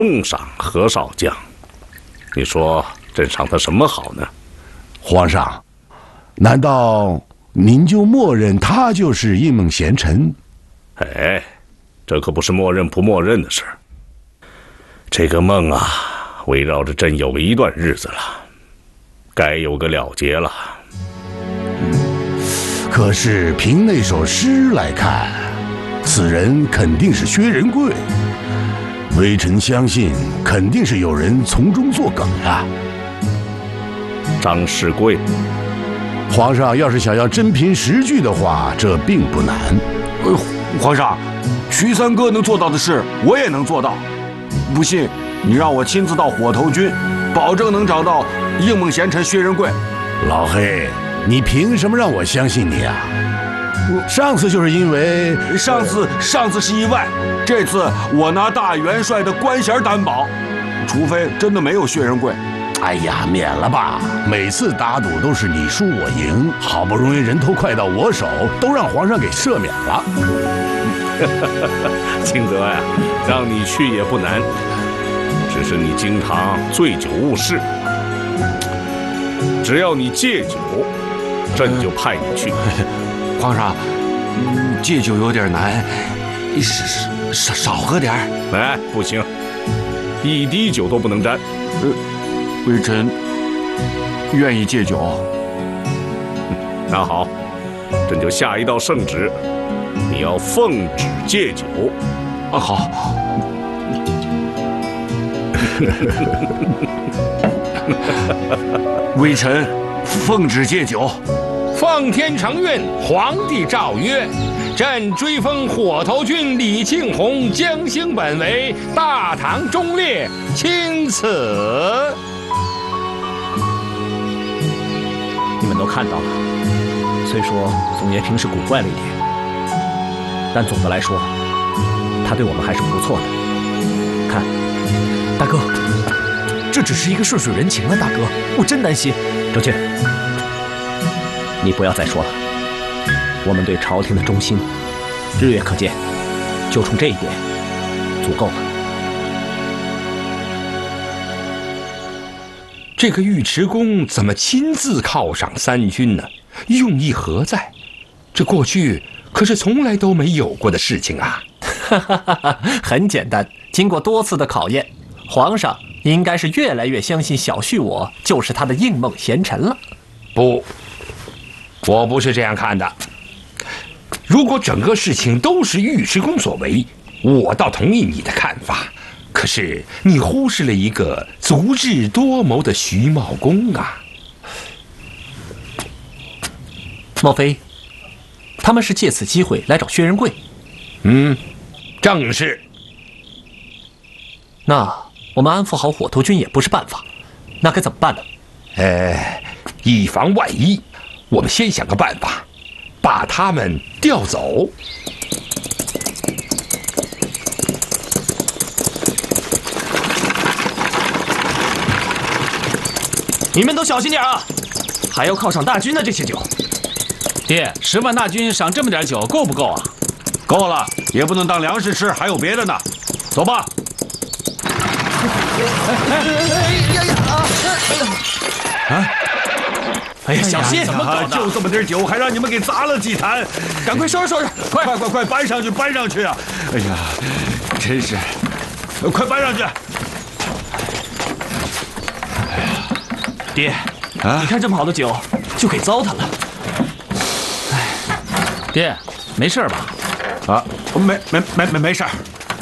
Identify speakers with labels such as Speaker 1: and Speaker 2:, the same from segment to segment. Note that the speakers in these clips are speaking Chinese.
Speaker 1: 重赏何少将。你说朕赏他什么好呢？
Speaker 2: 皇上，难道您就默认他就是应梦贤臣？
Speaker 1: 哎，这可不是默认不默认的事。这个梦啊，围绕着朕有一段日子了，该有个了结了。
Speaker 2: 可是凭那首诗来看，此人肯定是薛仁贵。微臣相信，肯定是有人从中作梗啊。
Speaker 1: 张世贵，
Speaker 2: 皇上要是想要真凭实据的话，这并不难。
Speaker 3: 皇上，徐三哥能做到的事，我也能做到。不信，你让我亲自到火头军，保证能找到应梦贤臣薛仁贵。
Speaker 2: 老黑，你凭什么让我相信你啊？上次就是因为
Speaker 3: 上次是意外，这次我拿大元帅的官衔担保，除非真的没有薛仁贵。
Speaker 2: 哎呀，免了吧！每次打赌都是你输我赢，好不容易人头快到我手，都让皇上给赦免了。
Speaker 1: 清泽呀，让你去也不难，只是你经常醉酒误事。只要你戒酒，朕就派你去。
Speaker 3: 皇上，戒酒有点难，少喝点儿。
Speaker 1: 哎，不行，一滴酒都不能沾。
Speaker 3: 微臣愿意戒酒。
Speaker 1: 那好，朕就下一道圣旨，你要奉旨戒酒。
Speaker 3: 啊，好。微臣奉旨戒酒。
Speaker 4: 奉天承运，皇帝诏曰：朕追封火头军李庆红江兴本为大唐忠烈钦此。
Speaker 5: 你们都看到了，虽说总爷平时古怪了一点，但总的来说，他对我们还是不错的。看，大哥，这只是一个顺水人情啊，大哥，我真担心。周俊，你不要再说了，我们对朝廷的忠心，日月可见，就冲这一点，足够了。
Speaker 4: 这个尉迟恭怎么亲自犒赏三军呢？用意何在？这过去可是从来都没有过的事情啊！
Speaker 5: 很简单，经过多次的考验，皇上应该是越来越相信小婿我就是他的应梦贤臣了。
Speaker 4: 不，我不是这样看的。如果整个事情都是尉迟恭所为，我倒同意你的看法。可是你忽视了一个足智多谋的徐茂公啊！
Speaker 5: 莫非他们是借此机会来找薛仁贵？
Speaker 4: 正是。
Speaker 5: 那我们安抚好火头军也不是办法，那该怎么办呢？
Speaker 4: 以防万一，我们先想个办法，把他们调走。
Speaker 5: 你们都小心点啊！还要犒赏大军呢，这些酒。
Speaker 6: 爹，10万大军赏这么点酒够不够啊？
Speaker 3: 够了，也不能当粮食吃，还有别的呢。走吧。
Speaker 5: 哎呀，小心！
Speaker 3: 怎么搞的？就这么点酒，还让你们给砸了几坛！
Speaker 5: 赶快收拾收拾！
Speaker 3: 快，搬上去啊！哎呀，真是，快搬上去！
Speaker 5: 爹，你看这么好的酒就给糟蹋了。
Speaker 6: 爹，没事吧？
Speaker 3: 啊，没事。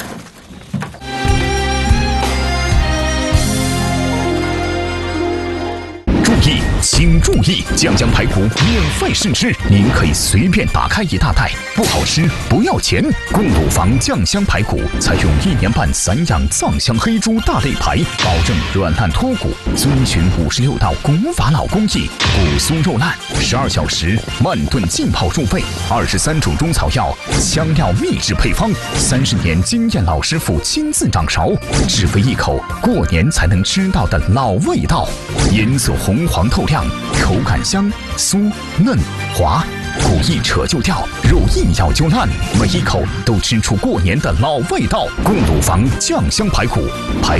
Speaker 7: 请注意，酱香排骨免费试吃，您可以随便打开一大袋，不好吃不要钱。贡卤坊酱香排骨采用1年半散养藏香黑猪大肋排，保证软烂脱骨，遵循56道古法老工艺，骨酥肉烂，12小时慢炖浸泡入味，23种中草药，香料秘制配方，30年经验老师傅亲自掌勺，只为一口过年才能吃到的老味道。颜色红黄透亮，口感香酥嫩滑， 骨一扯就掉，肉一咬就烂，每一口都吃出过年的老味道。公卤房酱香排骨，